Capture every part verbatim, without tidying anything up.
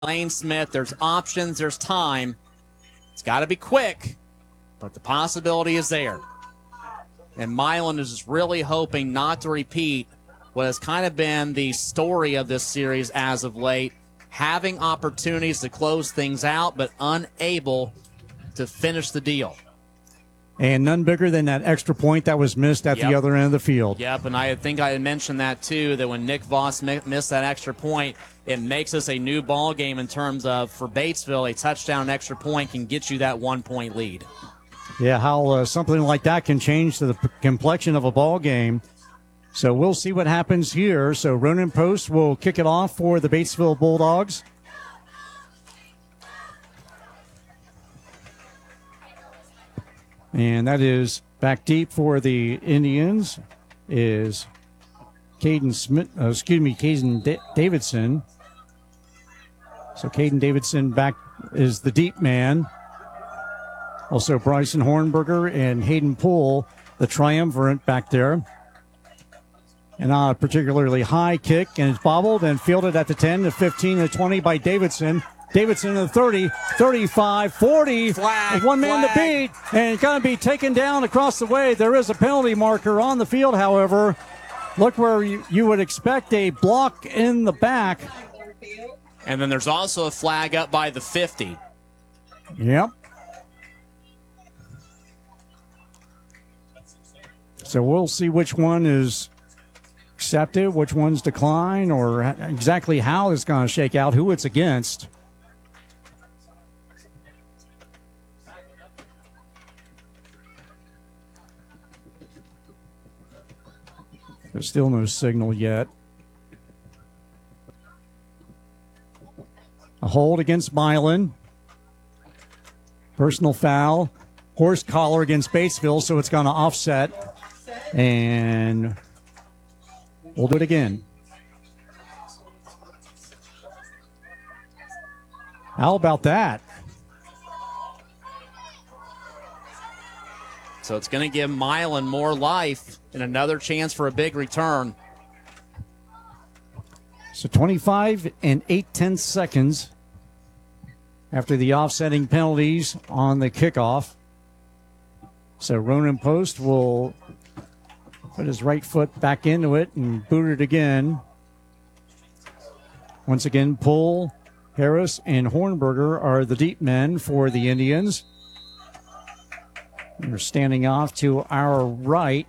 Lane Smith. There's options. There's time. It's got to be quick, but the possibility is there. And Milan is just really hoping not to repeat what has kind of been the story of this series as of late, having opportunities to close things out, but unable to finish the deal. And none bigger than that extra point that was missed at Yep. the other end of the field. Yep, and I think I had mentioned that too, that when Nick Voss mi- missed that extra point, it makes us a new ball game in terms of, for Batesville, a touchdown extra point can get you that one-point lead. Yeah, how uh, something like that can change the p- complexion of a ball game. So we'll see what happens here. So Ronan Post will kick it off for the Batesville Bulldogs. And that is back deep for the Indians is Caden Smith, uh, excuse me, Caden da- Davidson. So Caden Davidson back is the deep man. Also Bryson Hornberger and Hayden Poole, the triumvirate back there. And not a particularly high kick, and it's bobbled and fielded at the ten, the fifteen, the twenty by Davidson. Davidson the thirty, thirty-five, forty. Flag, one man flag. to beat, and it's going to be taken down across the way. There is a penalty marker on the field, however. Look where you, you would expect a block in the back. And then there's also a flag up by the fifty. Yep. So we'll see which one is accepted, which one's declined, or exactly how it's going to shake out, who it's against. There's still no signal yet. A hold against Milan. Personal foul. Horse collar against Batesville, so it's going to offset. And we'll do it again. How about that? So it's going to give Milan more life and another chance for a big return. So twenty-five and eight tenths seconds after the offsetting penalties on the kickoff. So Ronan Post will put his right foot back into it and boot it again. Once again, Poole, Harris, and Hornberger are the deep men for the Indians. They're standing off to our right.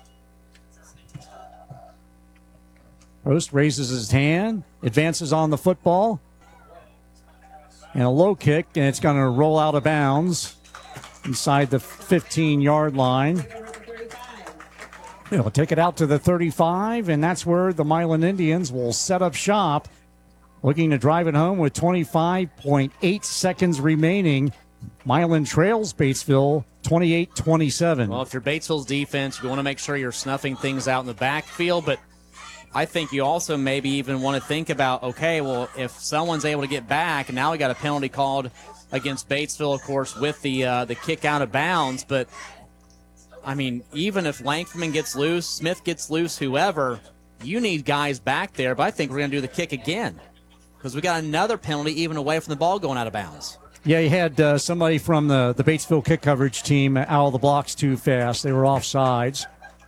Post raises his hand, advances on the football, and a low kick, and it's going to roll out of bounds inside the fifteen-yard line. He'll take it out to the thirty-five, and that's where the Milan Indians will set up shop, looking to drive it home with twenty-five point eight seconds remaining. Milan trails Batesville twenty-eight twenty-seven. Well, if you're Batesville's defense, you want to make sure you're snuffing things out in the backfield, but I think you also maybe even want to think about, okay, well, if someone's able to get back, and now we got a penalty called against Batesville, of course, with the uh, the kick out of bounds, but I mean, even if Lankford gets loose, Smith gets loose, whoever, you need guys back there, but I think we're going to do the kick again because we got another penalty even away from the ball going out of bounds. Yeah, you had uh, somebody from the, the Batesville kick coverage team out of the blocks too fast. They were offsides.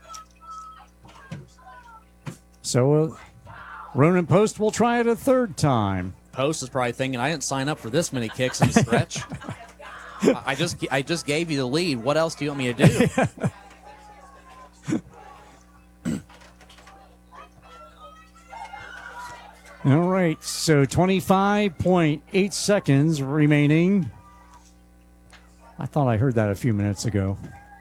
So uh, Ronan Post will try it a third time. Post is probably thinking, I didn't sign up for this many kicks in a stretch. I I just I just gave you the lead. What else do you want me to do? All right, so twenty-five point eight seconds remaining. I thought I heard that a few minutes ago.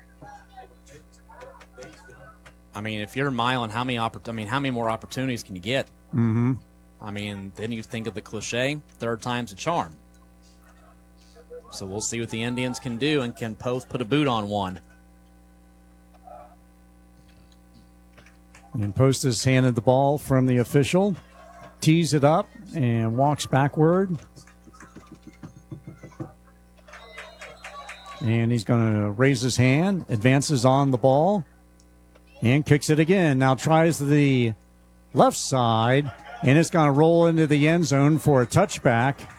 I mean, if you're Milan, how many oppor- I mean, how many more opportunities can you get? Mm-hmm. I mean, then you think of the cliche, third time's a charm. So we'll see what the Indians can do, and can Post put a boot on one. And Post has handed the ball from the official, tees it up, and walks backward. And he's going to raise his hand, advances on the ball, and kicks it again. Now tries the left side, And it's going to roll into the end zone for a touchback.